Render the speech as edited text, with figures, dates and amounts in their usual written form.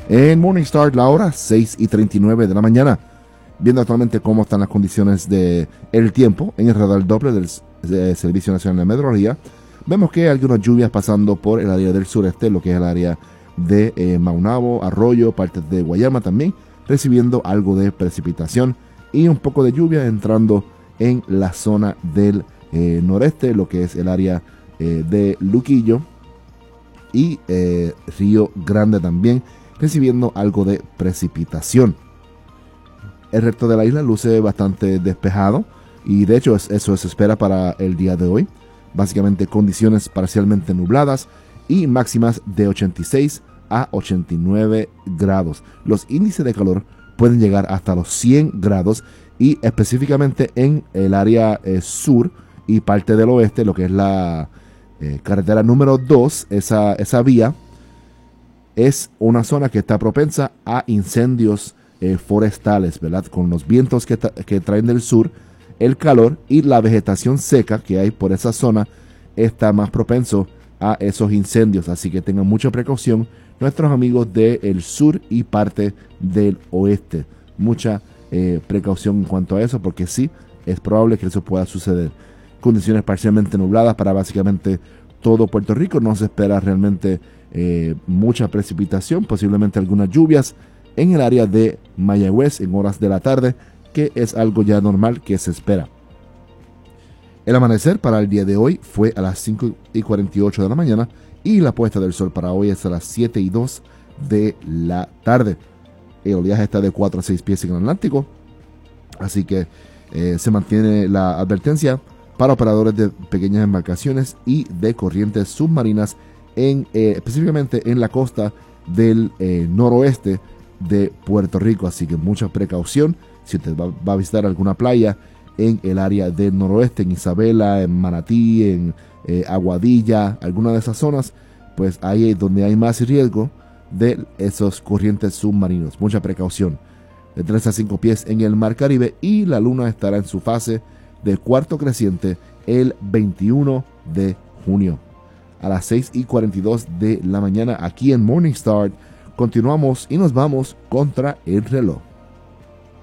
En Morningstar, la hora 6:39 de la mañana. Viendo actualmente cómo están las condiciones del tiempo en el radar Doppler del Servicio Nacional de Meteorología, vemos que hay algunas lluvias pasando por el área del sureste, lo que es el área de Maunabo, Arroyo, partes de Guayama también, recibiendo algo de precipitación y un poco de lluvia entrando en la zona del noreste, lo que es el área de Luquillo y Río Grande también, recibiendo algo de precipitación. El resto de la isla luce bastante despejado y de hecho eso se espera para el día de hoy. Básicamente condiciones parcialmente nubladas y máximas de 86 a 89 grados. Los índices de calor pueden llegar hasta los 100 grados y específicamente en el área sur y parte del oeste, lo que es la carretera número 2, esa vía es una zona que está propensa a incendios forestales, ¿verdad? Con los vientos que traen del sur, el calor y la vegetación seca que hay por esa zona está más propenso a esos incendios, así que tengan mucha precaución nuestros amigos del sur y parte del oeste. Mucha precaución en cuanto a eso, porque sí, es probable que eso pueda suceder. Condiciones parcialmente nubladas para básicamente todo Puerto Rico. No se espera realmente mucha precipitación, posiblemente algunas lluvias en el área de Mayagüez en horas de la tarde, que es algo ya normal que se espera. El amanecer para el día de hoy fue a las 5:48 de la mañana y la puesta del sol para hoy es a las 7:02 de la tarde. El oleaje está de 4 a 6 pies en el Atlántico, así que se mantiene la advertencia para operadores de pequeñas embarcaciones y de corrientes submarinas, específicamente en la costa del noroeste de Puerto Rico, así que mucha precaución si usted va a visitar alguna playa en el área del noroeste, en Isabela, en Manatí, en Aguadilla, alguna de esas zonas, pues ahí es donde hay más riesgo de esos corrientes submarinos. Mucha precaución. De 3 a 5 pies en el Mar Caribe y la luna estará en su fase de cuarto creciente el 21 de junio. A las 6:42 de la mañana aquí en Morningstar continuamos y nos vamos contra el reloj.